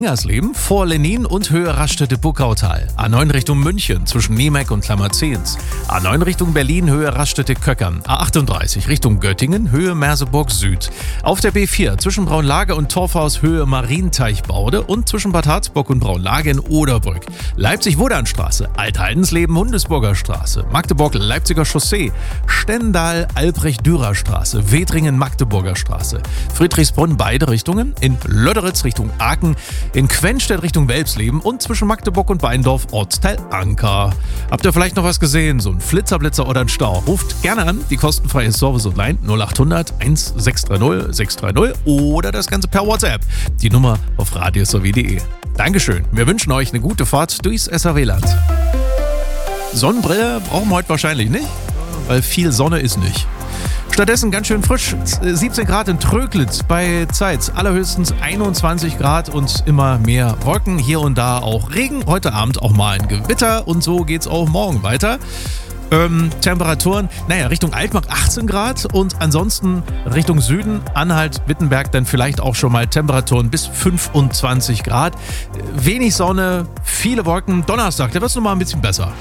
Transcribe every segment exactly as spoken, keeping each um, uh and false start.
Ingersleben vor Lenin und Höhe Raststätte-Buckautal. A neun Richtung München zwischen Niemek und Klammerzehns. A neun Richtung Berlin Höhe Raststätte-Köckern. A achtunddreißig Richtung Göttingen Höhe Merseburg Süd. Auf der B vier zwischen Braunlage und Torfhaus Höhe Marienteichbaude und zwischen Bad Harzburg und Braunlage in Oderbrück. Leipzig-Wodernstraße, Alt-Heidensleben Hundesburger Straße, Magdeburg-Leipziger Chaussee, Stendal Albrecht-Dürer Straße, Wedringen Magdeburger Straße, Friedrichsbrunn beide Richtungen, in Löderitz Richtung Aachen, in Quenstedt Richtung Welpsleben und zwischen Magdeburg und Beindorf Ortsteil Anker. Habt ihr vielleicht noch was gesehen? So ein Flitzer-Blitzer oder ein Stau? Ruft gerne an, die kostenfreie Service Online null achthundert sechshundert dreißig sechshundert oder das Ganze per WhatsApp. Die Nummer auf radios w punkt de. Dankeschön. Wir wünschen euch eine gute Fahrt durchs S R W-Land. Sonnenbrille brauchen wir heute wahrscheinlich nicht, weil viel Sonne ist nicht. Stattdessen ganz schön frisch, siebzehn Grad in Tröglitz bei Zeitz, allerhöchstens einundzwanzig Grad und immer mehr Wolken, hier und da auch Regen, heute Abend auch mal ein Gewitter und so geht's auch morgen weiter. Ähm, Temperaturen, naja, Richtung Altmark achtzehn Grad und ansonsten Richtung Süden, Anhalt, Wittenberg dann vielleicht auch schon mal Temperaturen bis fünfundzwanzig Grad. Wenig Sonne, viele Wolken, Donnerstag, da wird's noch mal ein bisschen besser.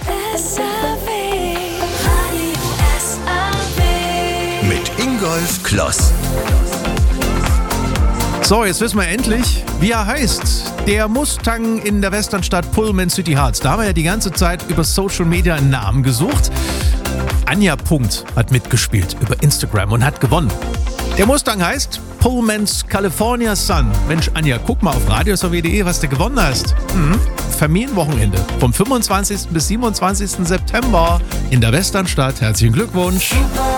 Mit Ingolf Kloss. So, jetzt wissen wir endlich, wie er heißt. Der Mustang in der Westernstadt Pullman City Harz. Da haben wir ja die ganze Zeit über Social Media einen Namen gesucht. Anja Punkt hat mitgespielt über Instagram und hat gewonnen. Der Mustang heißt Pullmans California Sun. Mensch, Anja, guck mal auf radios w punkt de, was du gewonnen hast. Mhm. Familienwochenende vom fünfundzwanzigsten bis siebenundzwanzigsten September in der Westernstadt. Herzlichen Glückwunsch.